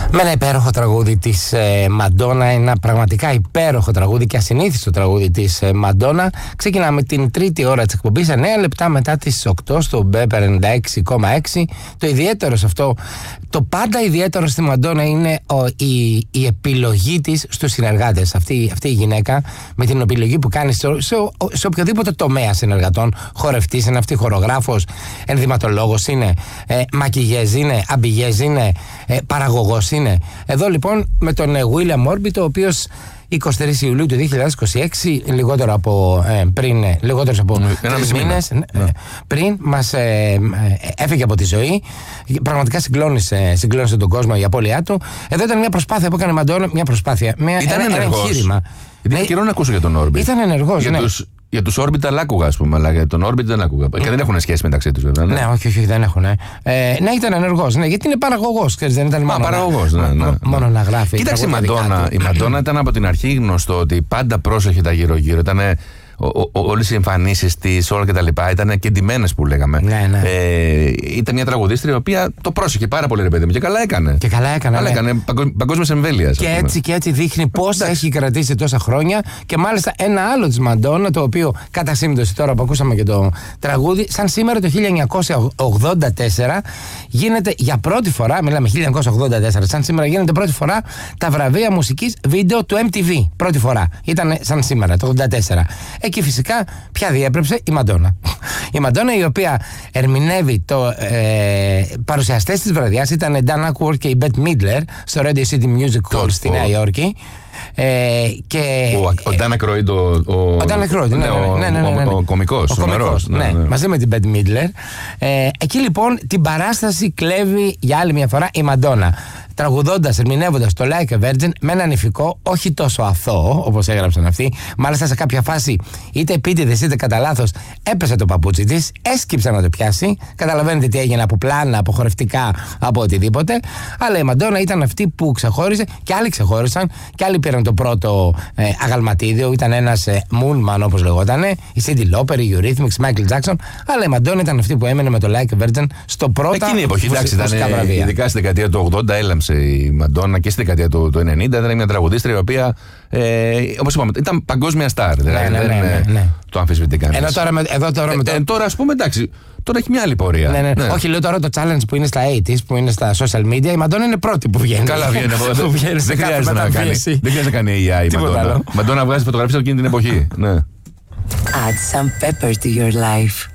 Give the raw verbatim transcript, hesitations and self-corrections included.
Με ένα υπέροχο τραγούδι της ε, Μαντόνα, ένα πραγματικά υπέροχο τραγούδι και ασυνήθιστο τραγούδι της ε, Μαντόνα. Ξεκινάμε την τρίτη ώρα της εκπομπής, εννέα λεπτά μετά τις οκτώ στο μπεπ ενενήντα έξι κόμμα έξι. Το ιδιαίτερο σε αυτό, το πάντα ιδιαίτερο στη Μαντόνα είναι ο, η, η επιλογή της στους συνεργάτες. Αυτή, αυτή η γυναίκα με την επιλογή που κάνει σε, σε, σε οποιοδήποτε τομέα συνεργατών. Χορευτής είναι αυτή, χορογράφος, ενδυματολόγος είναι, ε, μακιγιέζ είναι, αμπιγιέζ είναι, ε, παραγωγός είναι. Εδώ λοιπόν με τον William Orbit, ο οποίος εικοστή τρίτη Ιουλίου του δύο χιλιάδες είκοσι έξι, λιγότερο από ε, πριν, λιγότερος από τρεις μήνες ναι. ε, πριν μας ε, ε, έφυγε από τη ζωή. Πραγματικά συγκλώνησε, συγκλώνησε τον κόσμο η απώλειά του. Εδώ ήταν μια προσπάθεια που έκανε η Μαντόνα, μια προσπάθεια, μια, ήταν ένα, ένα εγχείρημα. Ήταν ναι, καιρό να ακούσω για τον Orbit. Ήταν ενεργός, για ναι. τους, για τους Orbital άκουγα, ας πούμε, αλλά για τον Orbit δεν άκουγα. Και δεν έχουν σχέση μεταξύ τους, βέβαια. Ναι, ναι όχι, όχι, δεν έχουν. Ε. Ε, ναι, ήταν ενεργός, ναι, γιατί είναι παραγωγός, ξέρεις, δεν ήταν μόνο, παραγωγός, ναι, ναι, ναι. μόνο να γράφει. Κοίταξε, η Μαντόνα, η Μαντόνα ήταν από την αρχή γνωστό ότι πάντα πρόσεχε τα γύρω-γύρω. Ήταν όλες οι εμφανίσεις της, όλα και τα λοιπά, ήταν και ντυμένες που λέγαμε. Ναι, ναι. Ε, ήταν μια τραγουδίστρια η οποία το πρόσεχε πάρα πολύ, ρε παιδί μου, και καλά έκανε. Και καλά έκανε. Καλά ναι. έκανε παγκόσμιας εμβέλειας. Και έτσι και έτσι δείχνει πώς έχει κρατήσει τόσα χρόνια. Και μάλιστα ένα άλλο της Μαντόνα, το οποίο κατά σύμπτωση τώρα που ακούσαμε και το τραγούδι, σαν σήμερα το χίλια εννιακόσια ογδόντα τέσσερα γίνεται για πρώτη φορά, μιλάμε χίλια εννιακόσια ογδόντα τέσσερα, σαν σήμερα γίνεται πρώτη φορά τα βραβεία μουσικής βίντεο του εμ τι βι. Πρώτη φορά. Ήταν σαν σήμερα το ογδόντα τέσσερα. Εκεί φυσικά ποια διέπρεψε? Η Μαντόνα. Η Μαντόνα, η οποία ερμηνεύει το ε, παρουσιαστές της βραδιάς ήταν η Dan Aykroyd και η Bette Midler στο Radio City Music Hall στη Νέα Υόρκη. Ε, και, ο, ο Dan Aykroyd, ο, ο, ο Dan Aykroyd, ναι, ναι, ναι, ναι, ναι, ναι, ναι. ο, ο κωμικός, ο κωμικός, ναι, ναι, ναι. μαζί με την Bette Midler. Ε, εκεί λοιπόν την παράσταση κλέβει για άλλη μια φορά η Μαντόνα, τραγουδώντας, ερμηνεύοντας το Like a Virgin με έναν ηφικό όχι τόσο αθώο όπως έγραψαν αυτοί. Μάλιστα σε κάποια φάση, είτε επίτηδες είτε κατά λάθος, έπεσε το παπούτσι της, έσκυψε να το πιάσει. Καταλαβαίνετε τι έγινε από πλάνα, από χορευτικά, από οτιδήποτε. Αλλά η Μαντόνα ήταν αυτή που ξεχώριζε, και άλλοι ξεχώρισαν, και άλλοι πήραν το πρώτο ε, αγαλματίδιο. Ήταν ένας ε, Moonman όπως λεγότανε, η Cyndi Lauper, η Eurythmics, Michael Jackson. Αλλά η Μαντόνα ήταν αυτή που έμενε με το Like a Virgin στο πρώτο. Εκείνη η εποχή, εντάξει, ήταν, ειδικά στην δεκαετία του ογδόντα, έλαμψε η Μαντόνα, και στη δεκαετία του, του ενενήντα ήταν μια τραγουδίστρια η οποία, ε, όπως είπαμε, ήταν παγκόσμια στάρ. Δηλαδή, ναι, ναι, ναι, ναι, ναι. Το αμφισβητεί κανείς. Ενώ τώρα, εδώ τώρα, με το... ε, ε, τώρα, ας πούμε, εντάξει, τώρα έχει μια άλλη πορεία. Ναι, ναι. Ναι. Όχι, λέω τώρα το challenge που είναι στα ογδόντα, που είναι στα social media, η Μαντόνα είναι πρώτη που βγαίνει. Καλά, βγαίνει από εδώ. Δεν χρειάζεται να κάνει. Δεν χρειάζεται να κάνει έι άι η Μαντόνα. Μαντόνα βγάζει φωτογραφίες από εκείνη την εποχή. Ναι. Add some pepper to your life.